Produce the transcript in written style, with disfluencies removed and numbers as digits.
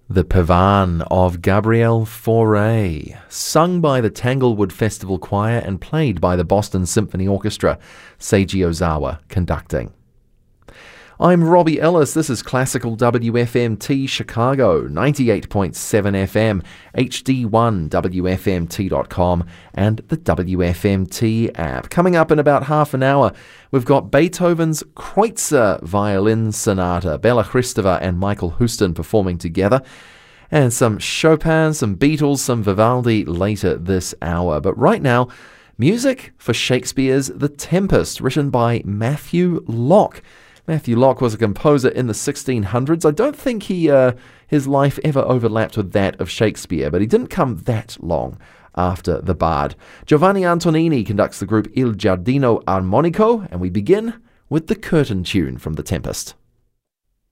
The Pavan of Gabriel Fauré, sung by the Tanglewood Festival Choir and played by the Boston Symphony Orchestra, Seiji Ozawa conducting. I'm Robbie Ellis. This is Classical WFMT Chicago, 98.7 FM, HD1 WFMT.com, and the WFMT app. Coming up in about half an hour, we've got Beethoven's Kreutzer Violin Sonata, Bela Hristova and Michael Houston performing together, and some Chopin, some Beatles, some Vivaldi later this hour. But right now, music for Shakespeare's The Tempest, written by Matthew Locke. Matthew Locke was a composer in the 1600s. I don't think his life ever overlapped with that of Shakespeare, but he didn't come that long after the Bard. Giovanni Antonini conducts the group Il Giardino Armonico, and we begin with the curtain tune from The Tempest.